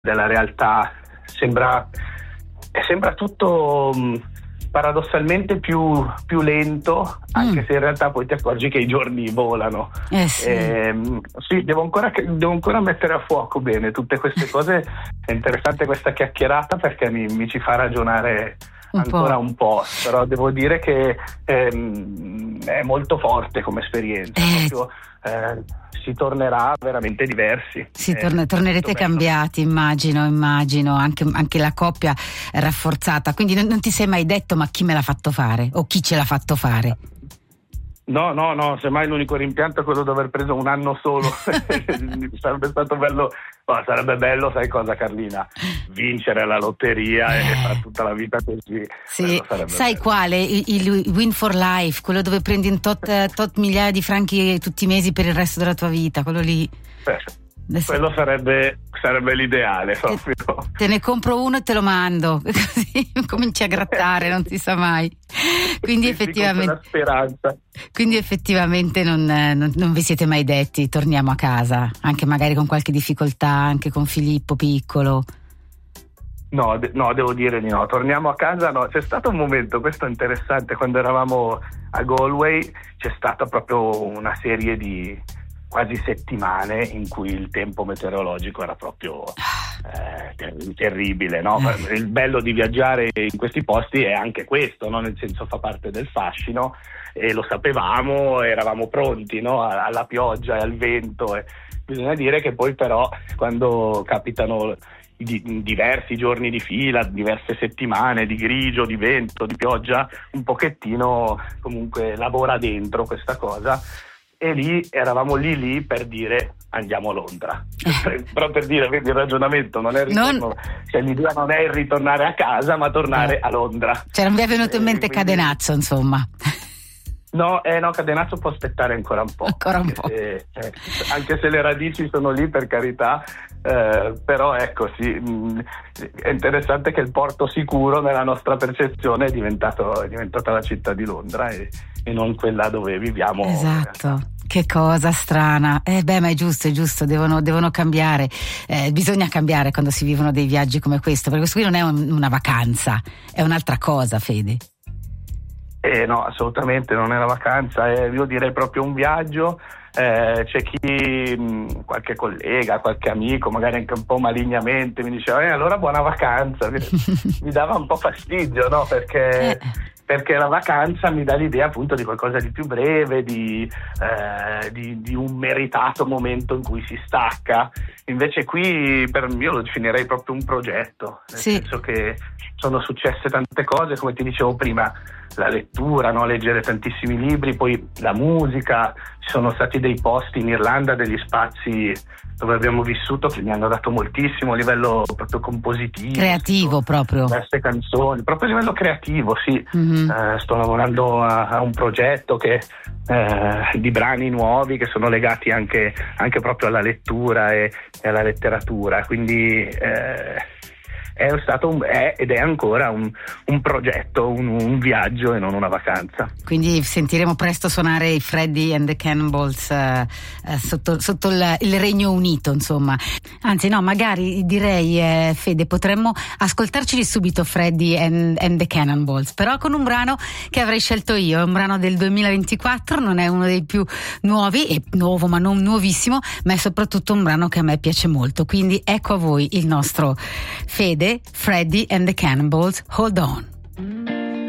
della realtà. Sembra tutto paradossalmente più lento, anche se in realtà poi ti accorgi che i giorni volano. Sì, devo ancora mettere a fuoco bene tutte queste cose. È interessante questa chiacchierata perché mi ci fa ragionare un po', però devo dire che è molto forte come esperienza. Proprio, si tornerà veramente diversi. Tornerete cambiati, immagino, anche la coppia rafforzata. Quindi non ti sei mai detto ma chi me l'ha fatto fare o chi ce l'ha fatto fare? No, semmai l'unico rimpianto è quello di aver preso un anno solo. Sarebbe stato bello. Sarebbe bello, sai cosa, Carlina? Vincere la lotteria e fare tutta la vita così. Sì, sai bello. Quale? Il Win for Life, quello dove prendi un tot migliaia di franchi tutti i mesi per il resto della tua vita, quello lì. Quello sarebbe l'ideale proprio. Te ne compro uno e te lo mando, così cominci a grattare, non si sa mai. Quindi effettivamente non vi siete mai detti torniamo a casa, anche magari con qualche difficoltà, anche con Filippo piccolo. No, devo dire di no. Torniamo a casa, no. C'è stato un momento, questo è interessante, quando eravamo a Galway c'è stata proprio una serie di quasi settimane in cui il tempo meteorologico era proprio terribile, no? Il bello di viaggiare in questi posti è anche questo, no? Nel senso, fa parte del fascino e lo sapevamo, eravamo pronti, no? Alla pioggia e al vento. E bisogna dire che poi però quando capitano diversi giorni di fila, diverse settimane di grigio, di vento, di pioggia, un pochettino comunque lavora dentro questa cosa. E lì eravamo lì per dire andiamo a Londra. Però per dire, vedi, il ragionamento non è il ritorno, cioè l'idea non è il ritornare a casa, ma tornare a Londra. Cioè non vi è venuto in mente Cadenazzo, insomma. No, Cadenazzo può aspettare ancora un po'. Anche se le radici sono lì, per carità, però ecco, sì, è interessante che il porto sicuro nella nostra percezione è diventata la città di Londra e non quella dove viviamo. Esatto. Che cosa strana. Ma è giusto, devono cambiare. Bisogna cambiare quando si vivono dei viaggi come questo, perché questo qui non è una vacanza, è un'altra cosa, Fede. No, assolutamente non è una vacanza, io direi proprio un viaggio. C'è chi, qualche collega, qualche amico, magari anche un po' malignamente mi diceva allora buona vacanza. Mi dava un po' fastidio, no? Perché la vacanza mi dà l'idea appunto di qualcosa di più breve, di un meritato momento in cui si stacca. Invece qui io lo definirei proprio un progetto, nel senso che sono successe tante cose, come ti dicevo prima, la lettura, no? Leggere tantissimi libri, poi la musica. Ci sono stati dei posti in Irlanda, degli spazi dove abbiamo vissuto che mi hanno dato moltissimo a livello proprio compositivo, creativo, proprio diverse canzoni, proprio a livello creativo, sì. Sto lavorando a un progetto di brani nuovi che sono legati anche proprio alla lettura e alla letteratura, quindi è stato ed è ancora un progetto, un viaggio e non una vacanza. Quindi sentiremo presto suonare i Freddie and the Cannonballs sotto il Regno Unito, insomma. Anzi no, magari direi, Fede, potremmo ascoltarceli subito Freddie and the Cannonballs, però con un brano che avrei scelto io. È un brano del 2024, non è uno dei più nuovi, è nuovo ma non nuovissimo, ma è soprattutto un brano che a me piace molto, quindi ecco a voi il nostro Fede, Freddie and the Cannonballs, Hold On.